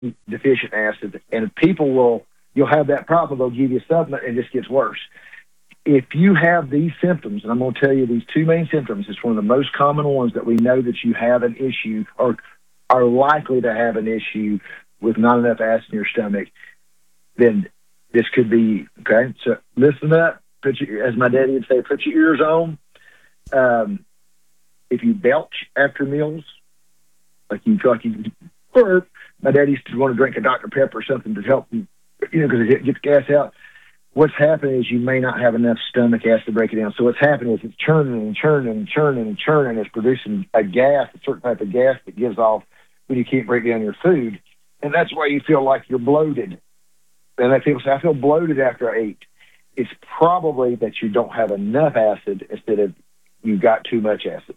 deficient acid, and you'll have that problem. They'll give you a supplement, and it just gets worse. If you have these symptoms, and I'm going to tell you these two main symptoms, it's one of the most common ones that we know that you have an issue or are likely to have an issue with not enough acid in your stomach, then this could be, okay? So listen up. As my daddy would say, put your ears on. If you belch after meals, like you burp, my dad used to want to drink a Dr. Pepper or something to help him, because it gets gas out. What's happening is you may not have enough stomach acid to break it down. So what's happening is it's churning and churning and churning and churning. It's producing a certain type of gas that gives off when you can't break down your food. And that's why you feel like you're bloated. And people say, I feel bloated after I ate. It's probably that you don't have enough acid instead of you got too much acid.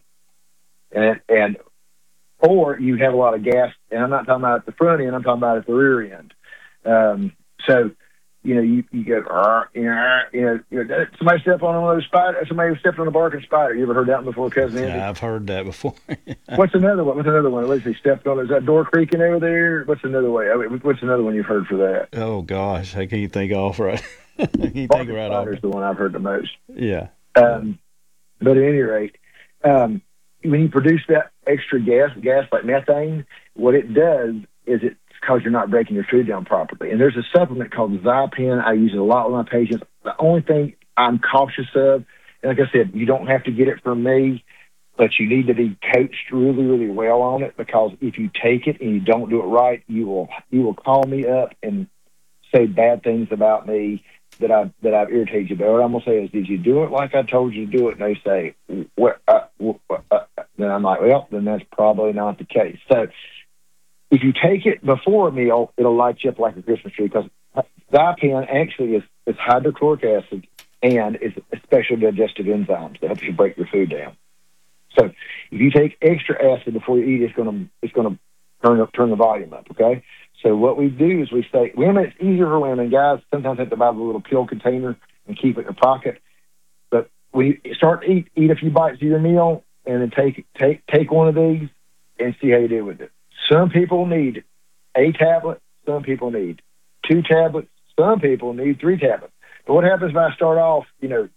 Or you have a lot of gas, and I'm not talking about at the front end, I'm talking about at the rear end. So, you go, somebody step on one of those spiders, somebody stepped on a barking spider. You ever heard that one before, Cousin Andy? Yeah, I've heard that before. What's another one? Let's see, stepped on, is that door creaking over there? What's another way? What's another one you've heard for that? Oh, gosh, I can't think off right. Barking spider is the one I've heard the most. Yeah. But at any rate, when you produce that extra gas like methane, what it does is it's because you're not breaking your food down properly. And there's a supplement called Zypen. I use it a lot with my patients. The only thing I'm cautious of, and like I said, you don't have to get it from me, but you need to be coached really, really well on it, because if you take it and you don't do it right, you will call me up and say bad things about me that I've irritated you. But what I'm going to say is, did you do it like I told you to do it? And they say, then I'm like, well, then that's probably not the case. So if you take it before a meal, it'll light you up like a Christmas tree, because Zypen actually is hydrochloric acid and it's special digestive enzymes that help you break your food down. So if you take extra acid before you eat, it's going to turn the volume up, okay? So what we do is we say, women, it's easier for women. Guys sometimes have to buy the little pill container and keep it in their pocket. But when you start to eat a few bites of your meal, and then take one of these and see how you do with it. Some people need a tablet. Some people need 2 tablets. Some people need 3 tablets. But what happens if I start off,